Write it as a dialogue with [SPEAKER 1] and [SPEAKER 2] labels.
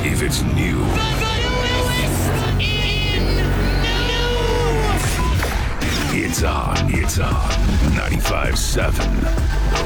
[SPEAKER 1] if it's new.
[SPEAKER 2] The newest in news.
[SPEAKER 1] It's on 95.7